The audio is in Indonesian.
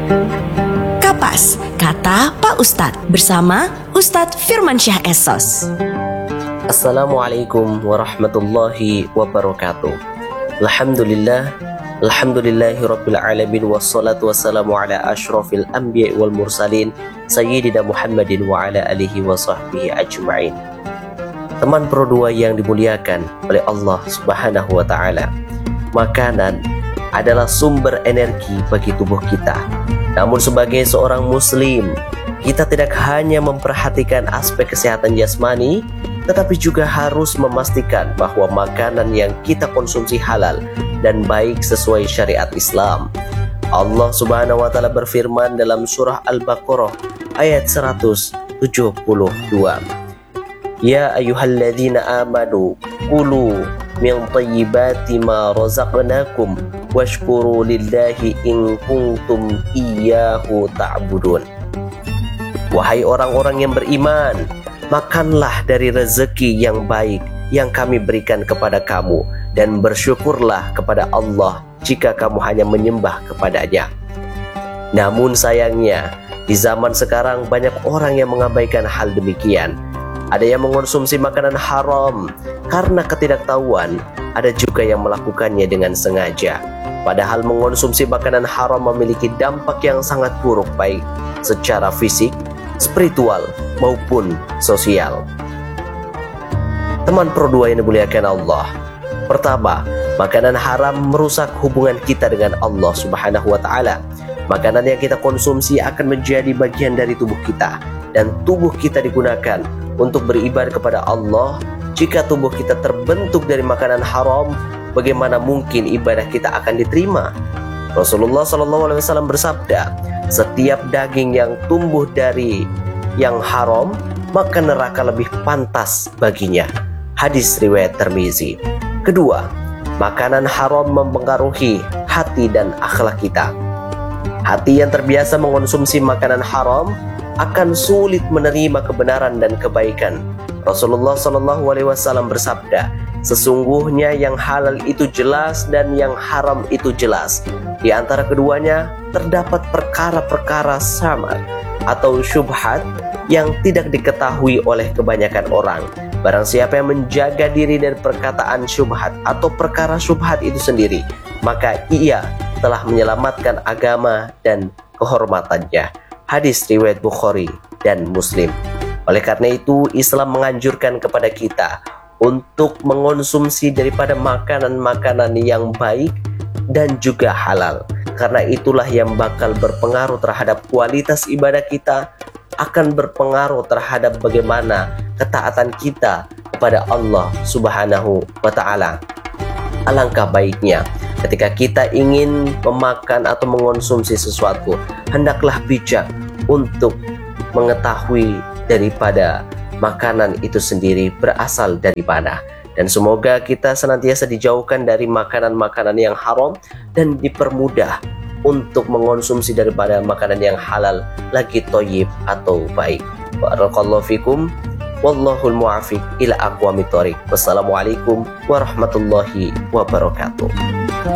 Kapas, kata Pak Ustadz bersama Ustadz Firmansyah Esos. Assalamualaikum warahmatullahi wabarakatuh. Alhamdulillahi rabbil alamin, wassalatu wassalamu ala ashrafil anbiya wal mursalin sayyidina Muhammadin wa ala alihi wa sahbihi ajma'in. Teman Pro 2 yang dimuliakan oleh Allah Subhanahu wa taala, makanan adalah sumber energi bagi tubuh kita. Namun sebagai seorang muslim, kita tidak hanya memperhatikan aspek kesehatan jasmani, tetapi juga harus memastikan bahwa makanan yang kita konsumsi halal dan baik sesuai syariat Islam. Allah Subhanahu wa taala berfirman dalam surah Al-Baqarah ayat 172. Ya ayyuhalladzina amanu kulu min thayyibati ma razaqnakum washkuru lillahi in kuntum iyyahu ta'budun. Wahai orang-orang yang beriman, makanlah dari rezeki yang baik yang kami berikan kepada kamu, dan bersyukurlah kepada Allah jika kamu hanya menyembah kepadanya. Namun sayangnya, di zaman sekarang banyak orang yang mengabaikan hal demikian. Ada yang mengonsumsi makanan haram karena ketidaktahuan, ada juga yang melakukannya dengan sengaja. Padahal mengonsumsi makanan haram memiliki dampak yang sangat buruk, baik secara fisik, spiritual, maupun sosial. Teman Pro 2 yang dimuliakan Allah, pertama, makanan haram merusak hubungan kita dengan Allah Subhanahu wa taala. Makanan yang kita konsumsi akan menjadi bagian dari tubuh kita, dan tubuh kita digunakan untuk beribadah kepada Allah. Jika tubuh kita terbentuk dari makanan haram, bagaimana mungkin ibadah kita akan diterima? Rasulullah SAW bersabda, setiap daging yang tumbuh dari yang haram, maka neraka lebih pantas baginya. Hadis riwayat Tirmizi. Kedua, makanan haram mempengaruhi hati dan akhlak kita. Hati yang terbiasa mengonsumsi makanan haram akan sulit menerima kebenaran dan kebaikan. Rasulullah SAW bersabda, sesungguhnya yang halal itu jelas dan yang haram itu jelas. Di antara keduanya terdapat perkara-perkara samar atau syubhat yang tidak diketahui oleh kebanyakan orang. Barang siapa yang menjaga diri dari perkataan syubhat atau perkara syubhat itu sendiri, maka ia telah menyelamatkan agama dan kehormatannya. Hadis riwayat Bukhari dan Muslim. Oleh karena itu, Islam menganjurkan kepada kita untuk mengonsumsi daripada makanan-makanan yang baik dan juga halal. Karena itulah yang bakal berpengaruh terhadap kualitas ibadah kita, akan berpengaruh terhadap bagaimana ketaatan kita kepada Allah Subhanahu wa taala. Alangkah baiknya ketika kita ingin memakan atau mengonsumsi sesuatu, hendaklah bijak untuk mengetahui daripada makanan itu sendiri berasal dari mana. Dan semoga kita senantiasa dijauhkan dari makanan-makanan yang haram dan dipermudah untuk mengonsumsi daripada makanan yang halal, lagi thayyib atau baik. Barakallahu fikum, wallahul muwaffiq ila aqwamit thoriq. Wassalamualaikum warahmatullahi wabarakatuh.